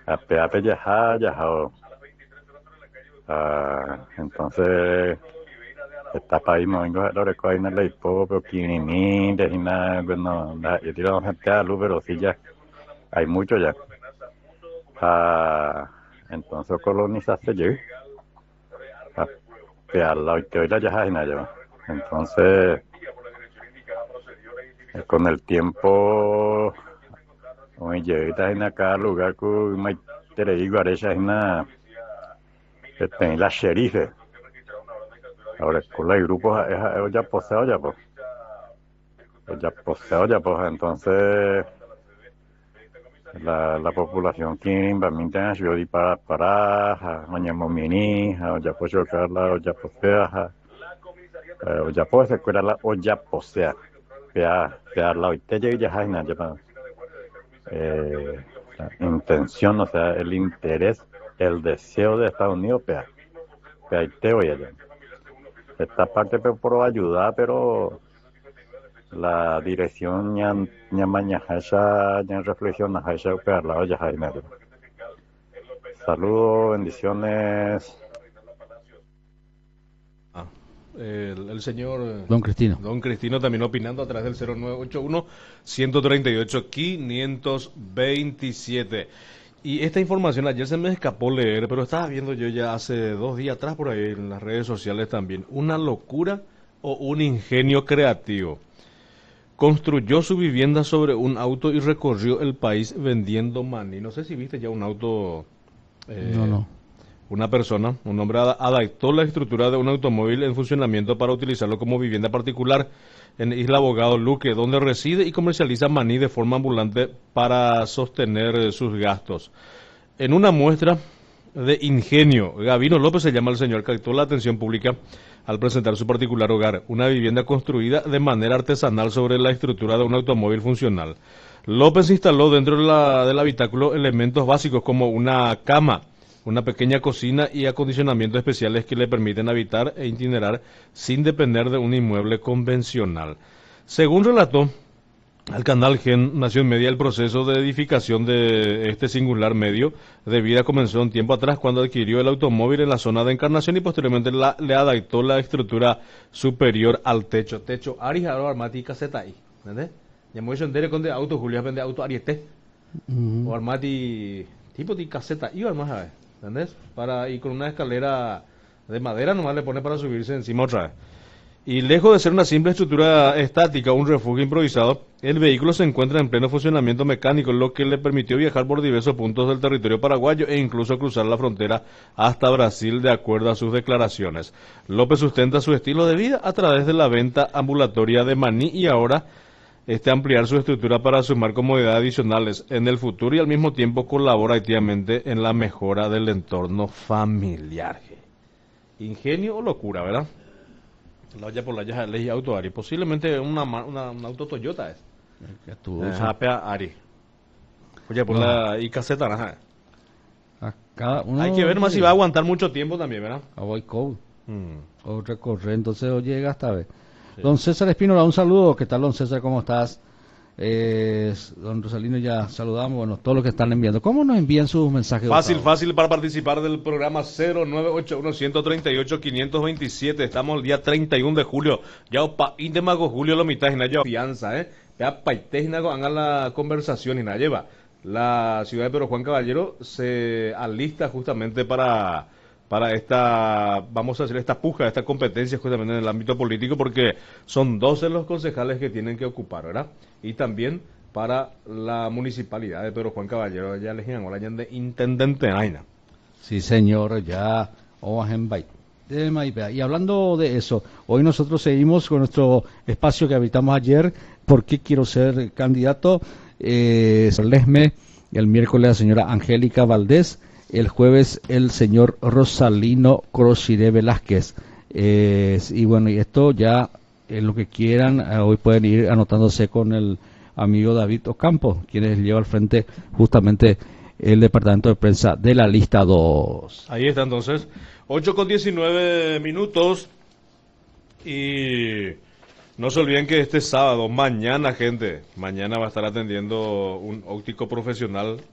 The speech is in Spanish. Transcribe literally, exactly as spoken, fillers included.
ape ape yaja yajao. Ah, entonces está país no vengo a lo recuerdo en el hipo pero kinini de hina bueno la yo tiro gente a luz pero sí ya hay mucho ya. Ah, entonces colonizaste yo. Ape a la que hoy la yaja hina yo. Entonces eh, con el tiempo hoy llegué en acá lugar que me te digo a esa hina que ten la sherife. Ahora escuela y grupos es, es ya poseo ya pues. Ya poseo ya pues entonces la, la población kimba minta yo di para para mañana mini o ya pues yo la o ya posea o ya pues escuela la o ya posea pea pea la hoy te llega ya jaina ya pa eh, la intención o sea el interés el deseo de Estados Unidos pea pea y te voy allá esta parte pe- por ayuda pero la dirección ya ya mañana ya reflexiona ya pea la o ya jaina saludos, bendiciones. Ah, el, el señor eh, Don Cristino. Don Cristino también opinando a través del cero nueve ocho uno, uno tres ocho, quinientos veintisiete. Y esta información ayer se me escapó leer, pero estaba viendo yo ya hace dos días atrás por ahí en las redes sociales también. Una locura o un ingenio creativo. Construyó su vivienda sobre un auto y recorrió el país vendiendo maní. No sé si viste ya un auto, No, eh, no. una persona, un hombre ada- adaptó la estructura de un automóvil en funcionamiento para utilizarlo como vivienda particular en Isla Abogado Luque, donde reside y comercializa maní de forma ambulante para sostener eh, sus gastos. En una muestra de ingenio, Gavino López se llama el señor, captó la atención pública al presentar su particular hogar, una vivienda construida de manera artesanal sobre la estructura de un automóvil funcional. López instaló dentro de la- del habitáculo elementos básicos como una cama, una pequeña cocina y acondicionamientos especiales que le permiten habitar e itinerar sin depender de un inmueble convencional. Según relató al canal Gen Nación Media, el proceso de edificación de este singular medio de vida comenzó un tiempo atrás cuando adquirió el automóvil en la zona de Encarnación y posteriormente la- le adaptó la estructura superior al techo. Techo Ari Jaro Armati Caseta ahí, ¿entendés? Ya me voy a entender con de auto Julián vende auto Ariete o Ujú. Armati tipo de caseta y más a ver, ¿entendés? Para y con una escalera de madera nomás le pone para subirse encima otra vez. Y lejos de ser una simple estructura estática o un refugio improvisado, el vehículo se encuentra en pleno funcionamiento mecánico, lo que le permitió viajar por diversos puntos del territorio paraguayo e incluso cruzar la frontera hasta Brasil, de acuerdo a sus declaraciones. López sustenta su estilo de vida a través de la venta ambulatoria de maní y ahora este ampliar su estructura para sumar comodidades adicionales en el futuro y al mismo tiempo colabora activamente en la mejora del entorno familiar. Ingenio o locura, ¿verdad? La olla por la ya ley auto Ari. Posiblemente una, ma- una, un auto Toyota es. Que tú, Eh, sí. Japea Ari. Oye, por No, la y caseta naranja. acá Hay que uno ver más si va a aguantar mucho tiempo también, ¿verdad? a Boycott Mm, o recorrer, entonces o llega hasta ver. sí. Don César Espínola, un saludo. ¿Qué tal, don César? ¿Cómo estás? Eh, don Rosalino, ya saludamos. Bueno, todos los que están enviando. ¿Cómo nos envían sus mensajes? Fácil, Gustavo? fácil para participar del programa cero nueve ocho uno, uno tres ocho, quinientos veintisiete. Estamos el día treinta y uno de julio. Ya opa, indemago julio lo mitad y ya fianza, ¿eh? Ya paitejnago hagan la conversación y nada lleva. La ciudad de Pedro Juan Caballero se alista justamente para para esta, vamos a decir, esta puja, esta competencia justamente en el ámbito político, porque son doce los concejales que tienen que ocupar, ¿verdad? Y también para la municipalidad de Pedro Juan Caballero, ya les llaman la de intendente Aina. Sí, señor, ya. Oahenbay. Y hablando de eso, hoy nosotros seguimos con nuestro espacio que habitamos ayer. ¿Por qué quiero ser candidato? Eh, Lesme, el miércoles la señora Angélica Valdés, el jueves el señor Rosalino Crociré Velázquez. Eh, y bueno, y esto ya en lo que quieran, eh, hoy pueden ir anotándose con el amigo David Ocampo, quien lleva al frente justamente el departamento de prensa de la lista dos. Ahí está entonces, ocho con diecinueve minutos y no se olviden que este sábado, mañana gente, mañana va a estar atendiendo un óptico profesional